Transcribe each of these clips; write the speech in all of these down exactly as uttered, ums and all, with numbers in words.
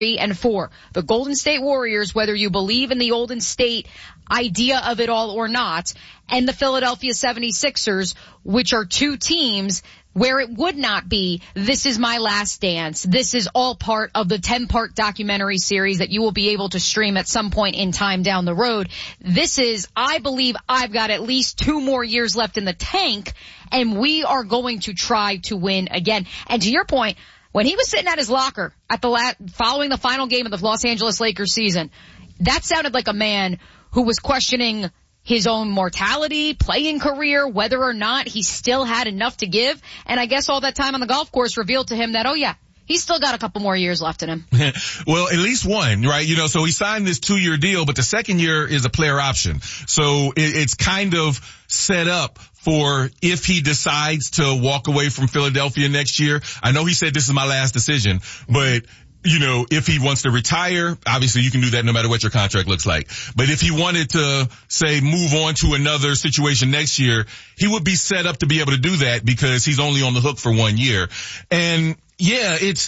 and four. The Golden State Warriors, whether you believe in the Golden State idea of it all or not, and the Philadelphia seventy-sixers, which are two teams where it would not be, this is my last dance. This is all part of the ten-part documentary series that you will be able to stream at some point in time down the road. This is, I believe I've got at least two more years left in the tank, and we are going to try to win again. And to your point, when he was sitting at his locker at the la- following the final game of the Los Angeles Lakers season, that sounded like a man who was questioning his own mortality, playing career, whether or not he still had enough to give. And I guess all that time on the golf course revealed to him that, oh yeah, he's still got a couple more years left in him. Well, at least one, right? You know, so he signed this two-year deal, but the second year is a player option. So it, it's kind of set up for if he decides to walk away from Philadelphia next year. I know he said this is my last decision, but you know, if he wants to retire, obviously you can do that no matter what your contract looks like. But if he wanted to, say, move on to another situation next year, he would be set up to be able to do that because he's only on the hook for one year. And yeah, it's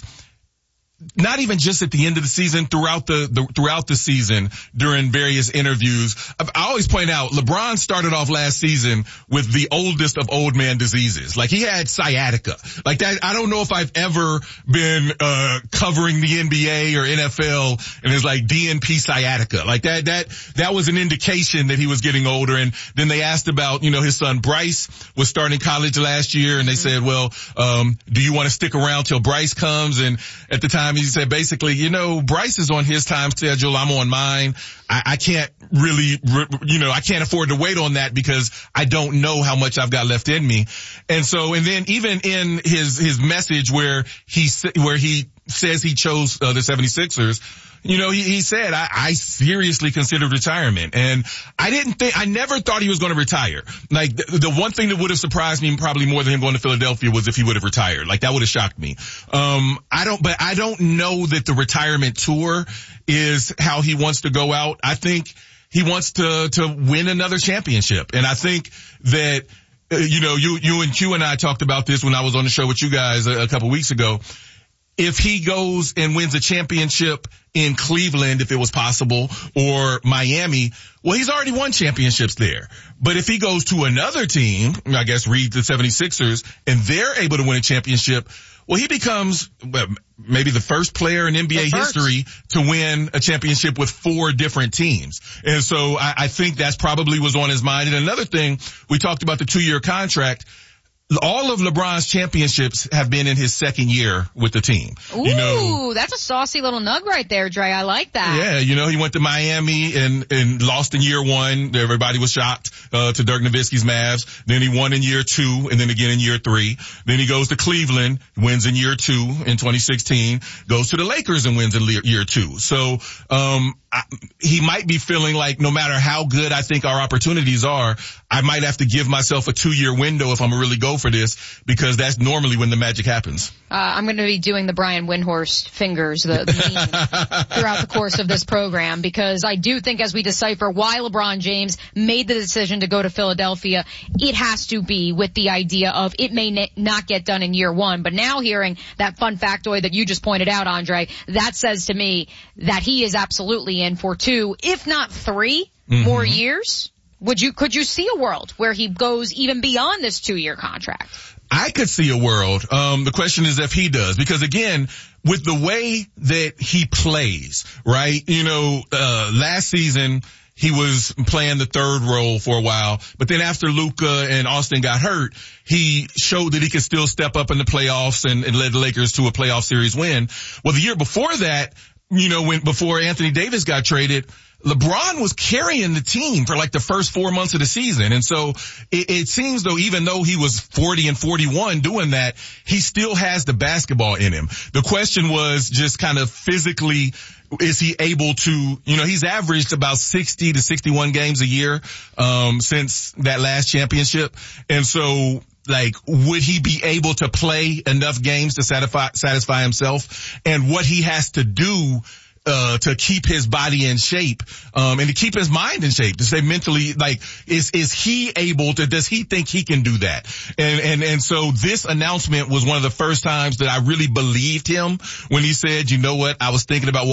not even just at the end of the season, throughout the, the throughout the season, during various interviews. I, I always point out, LeBron started off last season with the oldest of old man diseases. Like, he had sciatica. Like that, I don't know if I've ever been, uh, covering the N B A or N F L and it's like D N P sciatica. Like that, that, that was an indication that he was getting older. And then they asked about, you know, his son Bryce was starting college last year and they said, well, um, do you want to stick around till Bryce comes? And at the time, he said basically, you know, Bryce is on his time schedule. I'm on mine. I, I can't really, you know, I can't afford to wait on that because I don't know how much I've got left in me. And so, and then even in his, his message where he, where he says he chose uh, the seventy-sixers, you know, he, he said, I, I seriously considered retirement. And I didn't think, I never thought he was going to retire. Like, the, the one thing that would have surprised me probably more than him going to Philadelphia was if he would have retired. Like, that would have shocked me. Um, I don't, but I don't know that the retirement tour is how he wants to go out. I think he wants to, to win another championship. And I think that, uh, you know, you, you and Q and I talked about this when I was on the show with you guys a, a couple weeks ago. If he goes and wins a championship in Cleveland, if it was possible, or Miami, well, he's already won championships there. But if he goes to another team, I guess read the seventy-sixers, and they're able to win a championship, well, he becomes well, maybe the first player in N B A history to win a championship with four different teams. And so I, I think that's probably was on his mind. And another thing, we talked about the two-year contract. All of LeBron's championships have been in his second year with the team. Ooh, you know, that's a saucy little nug right there, Dre. I like that. Yeah, you know, he went to Miami and, and lost in year one. Everybody was shocked, uh, to Dirk Nowitzki's Mavs. Then he won in year two and then again in year three. Then he goes to Cleveland, wins in year two in twenty sixteen, goes to the Lakers and wins in year two. So, um, I, he might be feeling like no matter how good I think our opportunities are, I might have to give myself a two-year window if I'm going to really go for this, because that's normally when the magic happens. Uh, I'm going to be doing the Brian Windhorst fingers the, the meme throughout the course of this program, because I do think as we decipher why LeBron James made the decision to go to Philadelphia, it has to be with the idea of it may n- not get done in year one. But now hearing that fun factoid that you just pointed out, Andre, that says to me that he is absolutely in for two, if not three mm-hmm. more years. Would you, could you see a world where he goes even beyond this two-year contract? I could see a world. Um, the question is if he does, because again, with the way that he plays, right? You know, uh, last season, he was playing the third role for a while, but then after Luka and Austin got hurt, he showed that he could still step up in the playoffs and, and led the Lakers to a playoff series win. Well, the year before that, you know, when, before Anthony Davis got traded, LeBron was carrying the team for like the first four months of the season. And so it, it seems though, even though he was forty and forty-one doing that, he still has the basketball in him. The question was just kind of physically, is he able to, you know, he's averaged about sixty to sixty-one games a year, um, since that last championship. And so, like, would he be able to play enough games to satisfy, satisfy himself? And what he has to do uh, to keep his body in shape, um, and to keep his mind in shape, to say mentally, like, is, is he able to, does he think he can do that? And, and, and so this announcement was one of the first times that I really believed him when he said, you know what, I was thinking about